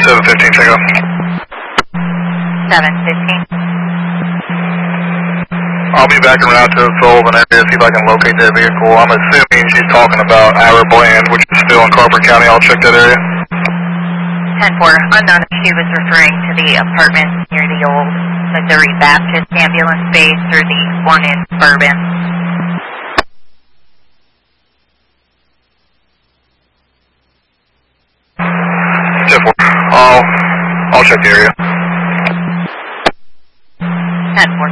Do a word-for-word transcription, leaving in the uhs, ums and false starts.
seven fifteen, check out. seven fifteen. I'll be back around to Sullivan area, see if I can locate that vehicle. I'm assuming she's talking about Arrowland, which is still in Crawford County. I'll check that area. ten four. Unknown if she was referring to the apartment near the old Missouri Baptist ambulance base or the one in Bourbon. ten four. I'll, I'll check the area. ten four.